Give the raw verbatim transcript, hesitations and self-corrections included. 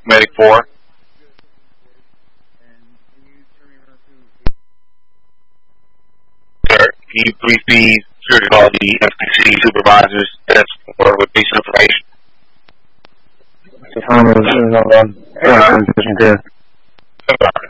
Medic four. Sir, can you please be sure to call the F P C supervisors that's for with basic information? The phone is on.